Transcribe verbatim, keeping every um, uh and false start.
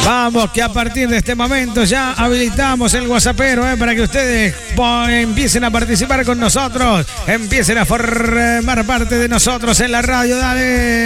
Vamos, que a partir de este momento ya habilitamos el WhatsAppero eh, para que ustedes po, empiecen a participar con nosotros, empiecen a formar parte de nosotros en la radio. Dale.